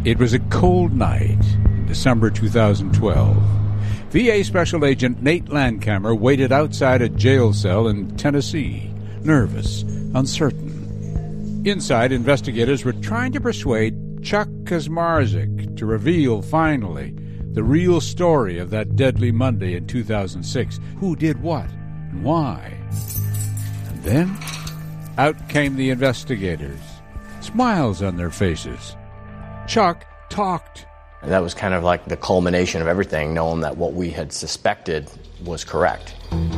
It was a cold night in December 2012. VA Special Agent Nate Landcamer waited outside a jail cell in Tennessee, nervous, uncertain. Inside, investigators were trying to persuade Chuck Kaczmarzyk to reveal, finally, the real story of that deadly Monday in 2006. Who did what and why? And then, out came the investigators, smiles on their faces. Chuck talked. And that was kind of like the culmination of everything, knowing that what we had suspected was correct.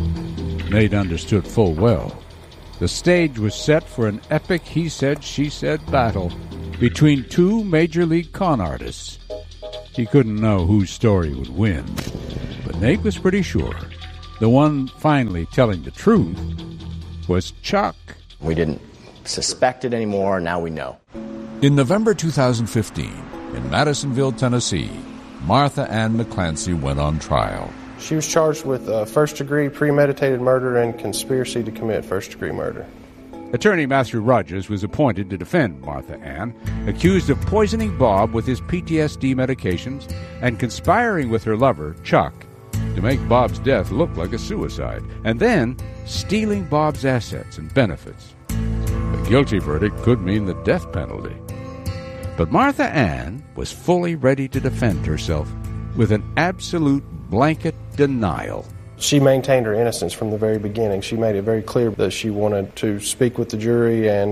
Nate understood full well. The stage was set for an epic he-said, she-said battle between two major league con artists. He couldn't know whose story would win, but Nate was pretty sure the one finally telling the truth was Chuck. We didn't suspect it anymore, now we know. In November 2015, in Madisonville, Tennessee, Martha Ann McClancy went on trial. She was charged with first-degree premeditated murder and conspiracy to commit first-degree murder. Attorney Matthew Rogers was appointed to defend Martha Ann, accused of poisoning Bob with his PTSD medications and conspiring with her lover, Chuck, to make Bob's death look like a suicide, and then stealing Bob's assets and benefits. A guilty verdict could mean the death penalty. But Martha Ann was fully ready to defend herself with an absolute blanket denial. She maintained her innocence from the very beginning. She made it very clear that she wanted to speak with the jury and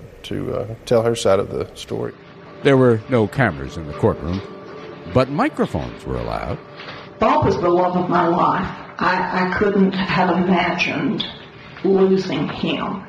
to tell her side of the story. There were no cameras in the courtroom, but microphones were allowed. Bob was the love of my life. I couldn't have imagined losing him.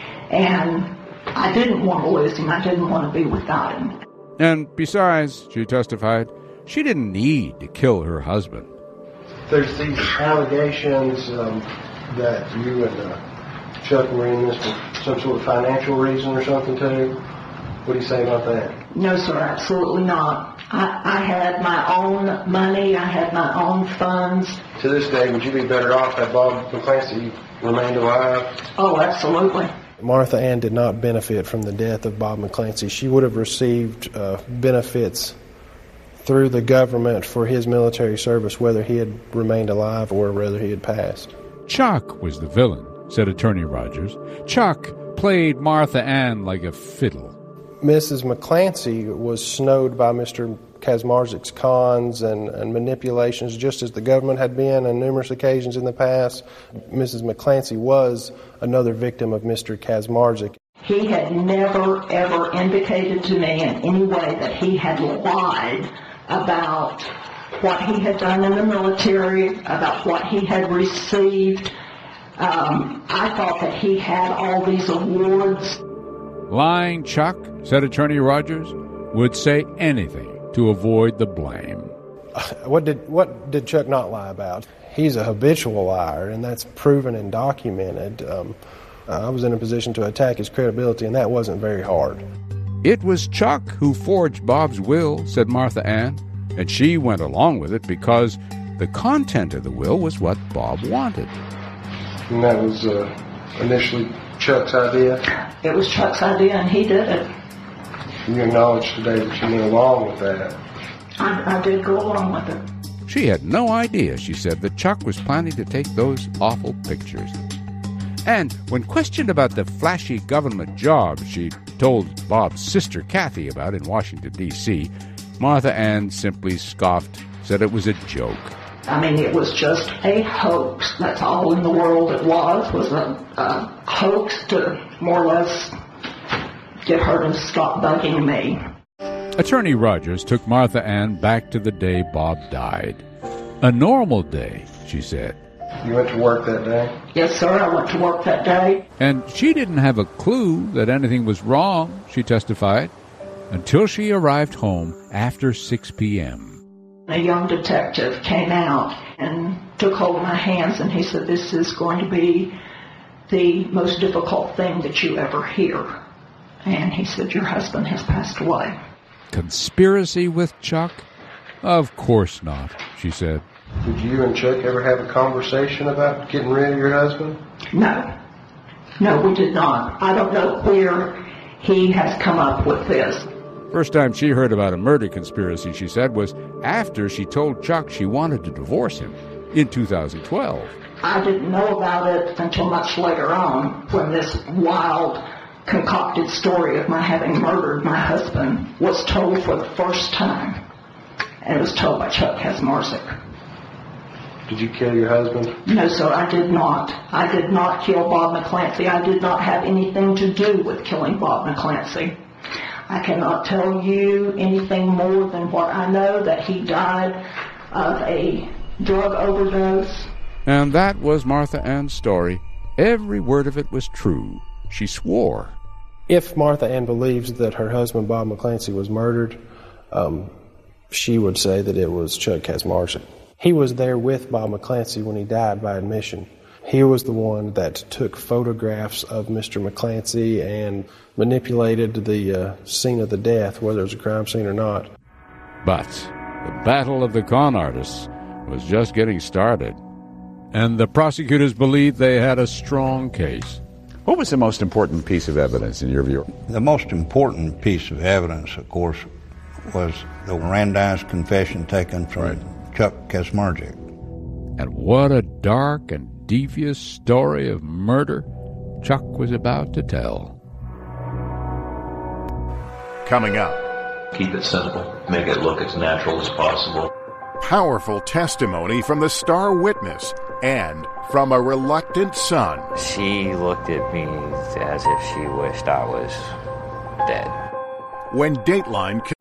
And I didn't want to lose him. I didn't want to be without him. And besides, she testified, she didn't need to kill her husband. There's these allegations that you and Chuck were in this for some sort of financial reason or something too. What do you say about that? No, sir, absolutely not. I had my own money. I had my own funds. To this day, would you be better off had Bob McClancy remained alive? Oh, absolutely. Martha Ann did not benefit from the death of Bob McClancy. She would have received benefits through the government for his military service, whether he had remained alive or whether he had passed. Chuck was the villain, said Attorney Rogers. Chuck played Martha Ann like a fiddle. Mrs. McClancy was snowed by Mr. Kaczmarzyk's cons and manipulations, just as the government had been on numerous occasions in the past. Mrs. McClancy was another victim of Mr. Kaczmarzyk. He had never, ever indicated to me in any way that he had lied about what he had done in the military, about what he had received. I thought that he had all these awards. Lying Chuck, said Attorney Rogers, would say anything to avoid the blame. What did Chuck not lie about? He's a habitual liar, and that's proven and documented. I was in a position to attack his credibility, and that wasn't very hard. It was Chuck who forged Bob's will, said Martha Ann, and she went along with it because the content of the will was what Bob wanted. And that was initially Chuck's idea? It was Chuck's idea, and he did it. You acknowledge today that you went along with that. I did go along with it. She had no idea, she said, that Chuck was planning to take those awful pictures. And when questioned about the flashy government job she told Bob's sister Kathy about in Washington, D.C., Martha Ann simply scoffed, said it was a joke. I mean, it was just a hoax. That's all in the world it was a hoax to more or less get her to stop bugging me. Attorney Rogers took Martha Ann back to the day Bob died. A normal day, she said. You went to work that day? Yes, sir, I went to work that day. And she didn't have a clue that anything was wrong, she testified, until she arrived home after 6 p.m. A young detective came out and took hold of my hands, and he said, "This is going to be the most difficult thing that you ever hear." And he said, "Your husband has passed away." Conspiracy with Chuck? Of course not, she said. Did you and Chuck ever have a conversation about getting rid of your husband? No. No, we did not. I don't know where he has come up with this. First time she heard about a murder conspiracy, she said, was after she told Chuck she wanted to divorce him in 2012. I didn't know about it until much later on, when this wild, concocted story of my having murdered my husband was told for the first time. And it was told by Chuck Kaczmarzyk. Did you kill your husband? No, sir, I did not. I did not kill Bob McClancy. I did not have anything to do with killing Bob McClancy. I cannot tell you anything more than what I know, that he died of a drug overdose. And that was Martha Ann's story. Every word of it was true. She swore. If Martha Ann believes that her husband, Bob McClancy, was murdered, she would say that it was Chuck Kaczmarzyk. He was there with Bob McClancy when he died by admission. He was the one that took photographs of Mr. McClancy and manipulated the scene of the death, whether it was a crime scene or not. But the battle of the con artists was just getting started, and the prosecutors believed they had a strong case. What was the most important piece of evidence in your view? The most important piece of evidence, of course, was the Mirandized confession taken from Chuck Kaczmarzyk. And what a dark and devious story of murder Chuck was about to tell. Coming up. Keep it simple. Make it look as natural as possible. Powerful testimony from the star witness and from a reluctant son. She looked at me as if she wished I was dead. When Dateline